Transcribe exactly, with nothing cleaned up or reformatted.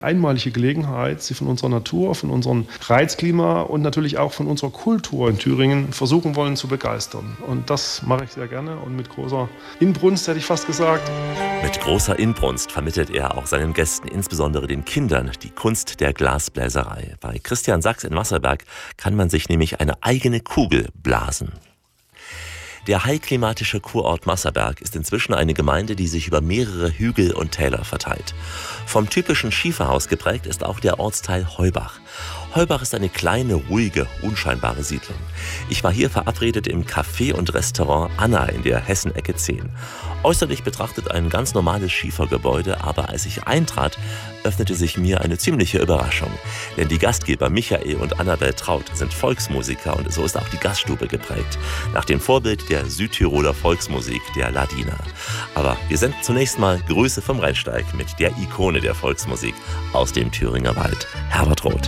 einmalige Gelegenheit, sie von unserer Natur, von unserem Reizklima und natürlich auch von unserer Kultur in Thüringen versuchen wollen zu begeistern. Und das mache ich sehr gerne und mit großer Inbrunst, hätte ich fast gesagt. Mit großer Inbrunst vermittelt er auch seinen Gästen, insbesondere den Kindern, die Kunst der Glasbläserei. Bei Christian Sachs in Wasserberg kann man sich nämlich eine eigene Kugel blasen. Der heilklimatische Kurort Masserberg ist inzwischen eine Gemeinde, die sich über mehrere Hügel und Täler verteilt. Vom typischen Schieferhaus geprägt ist auch der Ortsteil Heubach. Heubach ist eine kleine, ruhige, unscheinbare Siedlung. Ich war hier verabredet im Café und Restaurant Anna in der Hessenecke zehn. Äußerlich betrachtet ein ganz normales Schiefergebäude, aber als ich eintrat, öffnete sich mir eine ziemliche Überraschung. Denn die Gastgeber Michael und Annabel Traut sind Volksmusiker und so ist auch die Gaststube geprägt. Nach dem Vorbild der Südtiroler Volksmusik, der Ladina. Aber wir senden zunächst mal Grüße vom Rheinsteig mit der Ikone der Volksmusik aus dem Thüringer Wald, Herbert Roth.